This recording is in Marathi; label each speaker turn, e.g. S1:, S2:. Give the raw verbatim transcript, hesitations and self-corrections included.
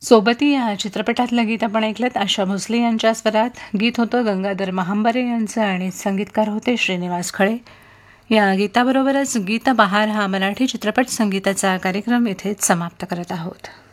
S1: सोबती या चित्रपटातलं गीत आपण ऐकलंत आशा भोसले यांच्या स्वरात. गीत होतं गंगाधर महांबरे यांचं आणि संगीतकार होते श्रीनिवास खळे. या गीताबरोबरच गीत बहार हा मराठी चित्रपट संगीताचा कार्यक्रम इथेच समाप्त करत आहोत.